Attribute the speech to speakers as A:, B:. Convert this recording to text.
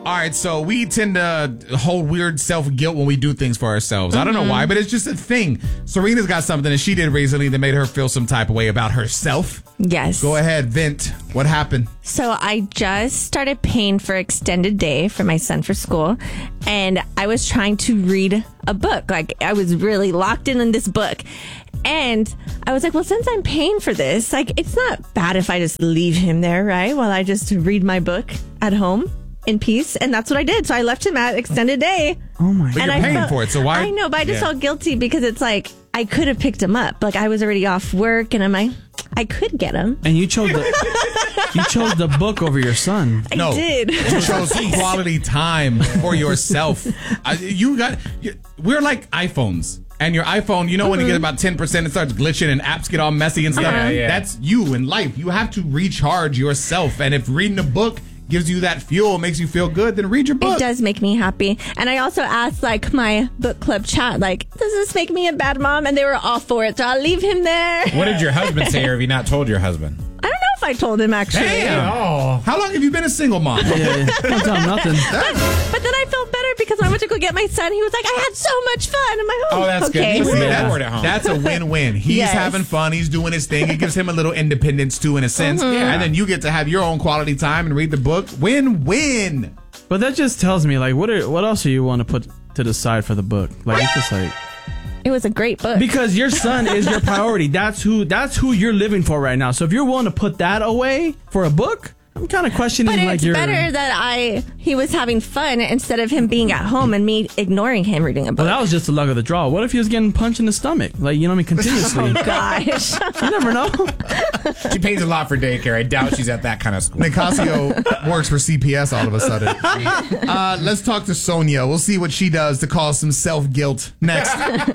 A: All right, so we tend to hold weird self-guilt when we do things for ourselves. I don't know why, but it's just a thing. Serena's got something that she did recently that made her feel some type of way about herself.
B: Yes.
A: Go ahead, vent. What happened?
B: So I just started paying for extended day for my son for school, and I was trying to read a book. Like, I was really locked in this book. And I was like, well, since I'm paying for this, like, it's not bad if I just leave him there, right? While I just read my book at home in peace. And that's what I did. So I left him at extended day.
C: Oh my
A: But
C: God.
A: you're paying for it, so why?
B: I know, but I just felt guilty because it's like, I could have picked him up. Like, I was already off work, and I'm like, I could get him.
C: And you chose the book over your son.
A: No,
B: I did.
A: you chose quality time for yourself. We're like iPhones. And your iPhone, you know, when you get about 10%, it starts glitching and apps get all messy and stuff.
D: Yeah.
A: That's you in life. You have to recharge yourself. And if reading a book gives you that fuel, makes you feel good, then read your book.
B: It does make me happy. And I also asked, like, my book club chat, like, does this make me a bad mom? And they were all for it. So I'll leave him there.
D: What did your husband say, or have you not told your husband?
B: I don't know if I told him, actually.
A: Damn.
D: Oh.
A: How long have you been a single mom?
C: Yeah. Don't tell him nothing.
B: But then I felt better because when I went to go get my son, he was like, I had so much fun. I'm like,
D: Oh, that's good.
B: okay.
D: He's
A: See,
D: made for it at home.
A: that's a win-win. He's
B: Yes.
A: having fun. He's doing his thing. It gives him a little independence, too, in a sense. And then you get to have your own quality time and read the book. Win-win.
C: But that just tells me, like, what else do you want to put to the side for the book? Like, it's just like,
B: It was a great book.
C: because your son is your priority. That's who you're living for right now. So if you're willing to put that away for a book, I'm kind of questioning,
B: But
C: like,
B: it's
C: your...
B: better that he was having fun instead of him being at home and me ignoring him reading a book.
C: Well, that was just the luck of the draw. What if he was getting punched in the stomach? Like, you know what I mean? Continuously.
B: Gosh.
C: You never know.
D: She pays a lot for daycare. I doubt she's at that kind of school.
A: Nicasio works for CPS all of a sudden. Let's talk to Sonia. We'll see what she does to cause some self-guilt next.